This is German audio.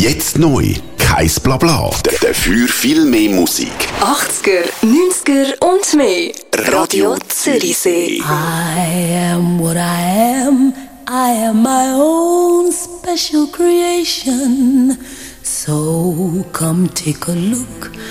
Jetzt neu. Kein Blabla. Dafür viel mehr Musik. 80er, 90er und mehr. Radio Zürichsee. I am what I am. I am my own special creation. So come take a look